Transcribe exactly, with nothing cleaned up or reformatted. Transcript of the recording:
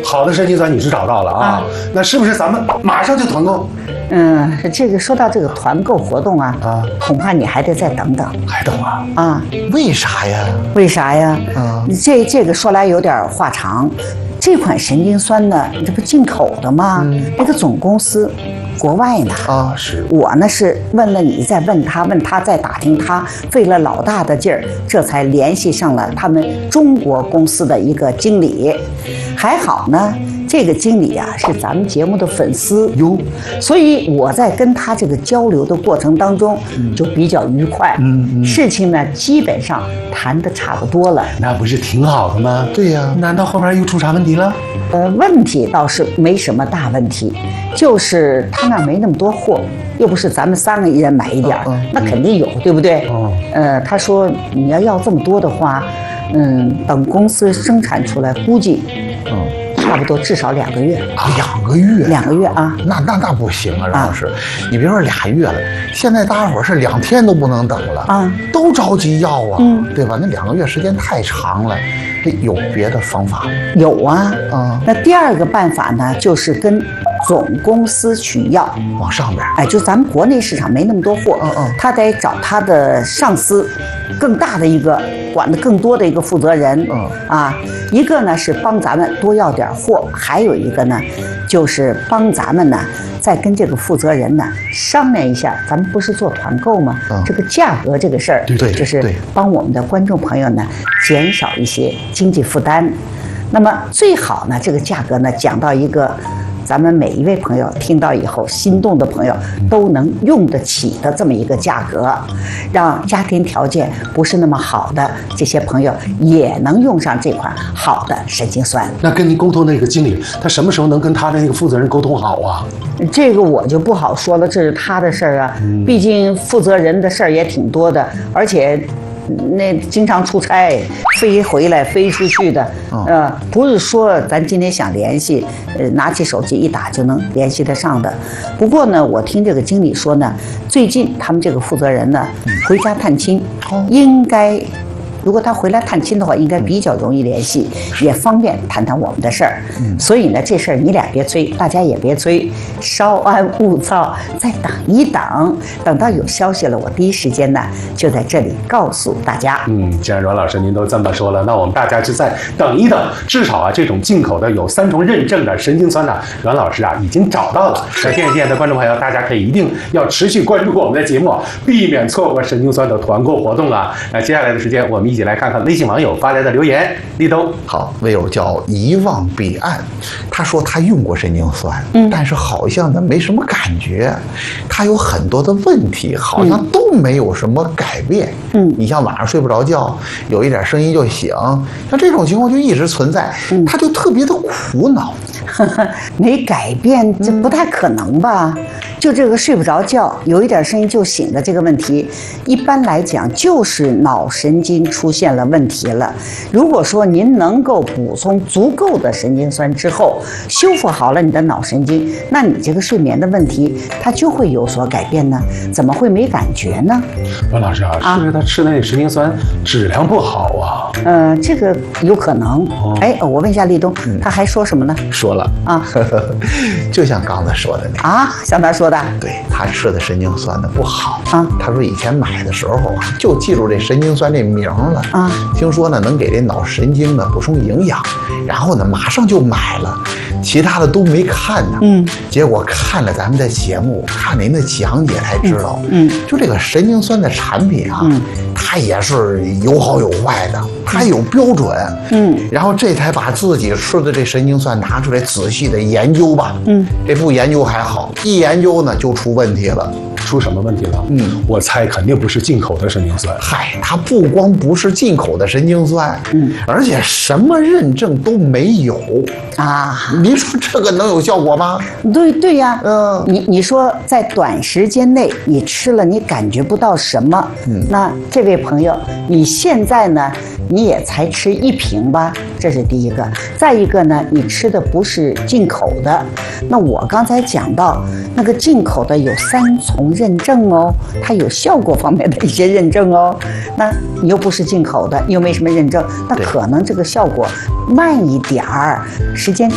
好的神经酸你是找到了啊，啊那是不是咱们马上就团购？ 嗯，这个说到这个团购活动啊，啊，恐怕你还得再等等。 还等啊？ 啊， 为啥呀？ 为啥呀？ 啊， 这这个说来有点话长。这款神经酸呢，这不进口的吗？嗯、那个总公司，国外呢。 啊，是。 我呢是问了你，再问他，问他再打听他，费了老大的劲儿，这才联系上了他们中国公司的一个经理。还好呢。这个经理啊是咱们节目的粉丝哟，所以我在跟他这个交流的过程当中就比较愉快，嗯嗯，事情呢基本上谈得差不多了。 那不是挺好的吗？ 对呀， 难道后边又出啥问题了？ 呃，问题倒是没什么大问题，就是他那没那么多货，又不是咱们三个人买一点，嗯、那肯定有，对不对？哦，呃，他说你要要这么多的话，嗯，等公司生产出来，估计，嗯。差不多至少两个月， 两个月， 两个月啊， 那那那不行啊，任老师，啊、你别说俩月了，现在大伙儿是两天都不能等了啊，都着急要啊，嗯、对吧？那两个月时间太长了，有别的方法吗？ 有啊，啊，那第二个办法呢，就是跟总公司取药， 往上边， 哎，就咱们国内市场没那么多货，嗯嗯，他得找他的上司，更大的一个管得更多的一个负责人，嗯啊，一个呢是帮咱们多要点货，还有一个呢就是帮咱们呢再跟这个负责人呢商量一下，咱们不是做团购吗？嗯、这个价格这个事儿， 对对， 就是帮我们的观众朋友呢减少一些经济负担。那么最好呢，这个价格呢讲到一个。咱们每一位朋友听到以后心动的朋友都能用得起的这么一个价格，让家庭条件不是那么好的这些朋友也能用上这款好的神经酸。 那跟您沟通那个经理，他什么时候能跟他的那个负责人沟通好啊？ 这个我就不好说了，这是他的事儿啊，毕竟负责人的事儿也挺多的，而且。那经常出差，飞回来飞出去的，呃，不是说咱今天想联系，呃，拿起手机一打就能联系得上的。不过呢，我听这个经理说呢，最近他们这个负责人呢回家探亲，应该。如果他回来探亲的话，应该比较容易联系，也方便谈谈我们的事儿。嗯，所以呢，这事儿你俩别催，大家也别催，稍安勿躁，再等一等，等到有消息了，我第一时间呢就在这里告诉大家。 嗯，既然阮老师您都这么说了，那我们大家就再等一等，至少啊，这种进口的有三重认证的神经酸呢，阮老师啊已经找到了。那电视机前的观众朋友，大家可以一定要持续关注我们的节目，避免错过神经酸的团购活动啊。那接下来的时间，我们一起来看看微信网友发来的留言。立冬好，微友叫遗忘彼岸，他说他用过神经酸，嗯，但是好像他没什么感觉，他有很多的问题，好像都没有什么改变。嗯，你像晚上睡不着觉，有一点声音就醒，像这种情况就一直存在，嗯、他就特别的苦恼。 没改变，这不太可能吧？嗯、就这个睡不着觉，有一点声音就醒的这个问题，一般来讲就是脑神经出现了问题了。如果说您能够补充足够的神经酸之后，修复好了你的脑神经，那你这个睡眠的问题它就会有所改变呢？怎么会没感觉呢？ 阮老师啊，是不是他吃的那神经酸质量不好啊？ 呃，这个有可能。哦、哎，我问一下立冬，嗯、他还说什么呢？ 说了啊，就像刚才说的那啊，像他说的， 对他吃的神经酸的不好啊。他说以前买的时候啊，就记住这神经酸这名了啊，听说呢能给这脑神经呢补充营养，然后呢马上就买了，其他的都没看呢。嗯，结果看了咱们的节目，看您的讲解才知道，嗯，就这个神经酸的产品啊，嗯、它也是有好有坏的，它有标准，嗯，然后这才把自己吃的这神经酸拿出来仔细的研究吧，嗯，这不研究还好，一研究呢就出问题了。 出什么问题了？嗯，我猜肯定不是进口的神经酸。 嗨，它不光不是进口的神经酸，嗯，而且什么认证都没有啊！您说这个能有效果吗？ 对对呀，嗯，你你说在短时间内你吃了你感觉不到什么，嗯，那这位朋友，你现在呢，你也才吃一瓶吧，这是第一个。再一个呢，你吃的不是进口的，那我刚才讲到那个进口的有三重认证哦，它有效果方面的一些认证哦。那你又不是进口的，又没什么认证，那可能这个效果慢一点儿，时间